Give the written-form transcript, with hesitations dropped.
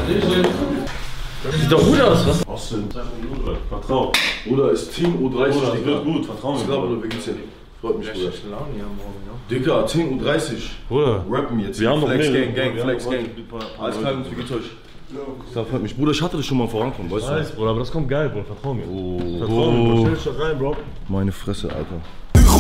Sieht doch gut aus, was? Was denn? Vertrau. Bruder, ist Team U30, Bruder, das Digga. wird gut, vertrau mir. Ich glaube, du geht's ja. Freut mich, Bruder. Laune hier morgen, ja. Digga, Team U30. Bruder. Rappen jetzt. Wir haben noch Flex mehr. Gang, Flex Gang. Alles klar, wie geht's euch? Das freut mich. Bruder, ich hatte das schon mal vorankommen, weißt du? Bruder, aber das kommt geil, Bruder, vertrau mir. Oh, Vertrau mir, Bro. Stell dich doch rein, Bro. Meine Fresse, Alter.